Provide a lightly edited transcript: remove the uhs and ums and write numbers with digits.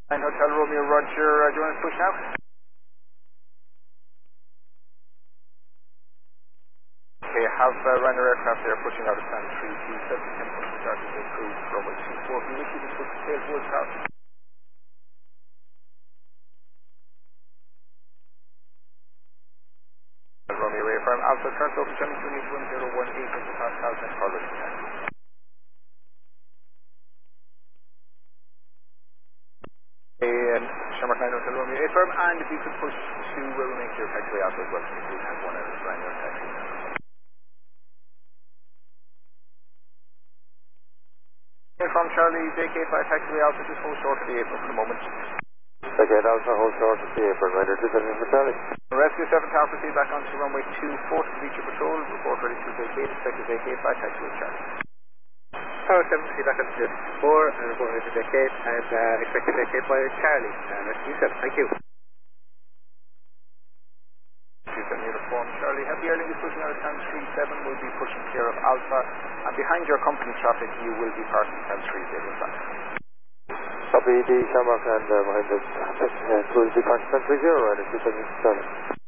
Hotel Romeo Roger, do you want to push now? Okay, have Ryanair aircraft there pushing out of stand 327, can push the start of the cruise runway 24. If you wish, you can push the tail towards the house. Romeo Airfirm, Alpha, turn open, Johnny 281 018, into the past house and follow the time. Shamrock 9 Hotel Romeo Airfirm, and if you could push to remain clear taxiway Alpha as well, so we have one out of Ryanair taxi. From Charlie, JK 5 taxiway Alpha, just hold short of the apron for the moment. JK Alpha, hold short of the apron, Ryanair 279 for Charlie. Rescue 7 Tower, proceed back onto runway 24 to reach your patrol, report ready to vacate, expected vacate by taxiway Charlie. Tower 7, proceed back onto 4 and report ready to vacate, and expected vacate by Charlie. Rescue 7, thank you. Uniform Charlie, heavy airline is pushing out of stand 37, will be pushing clear of Alpha, and behind your company traffic you will be parking stand 30. Copy the Shamrock, and behind the will be parking stand 30, Ryanair 279 for Charlie.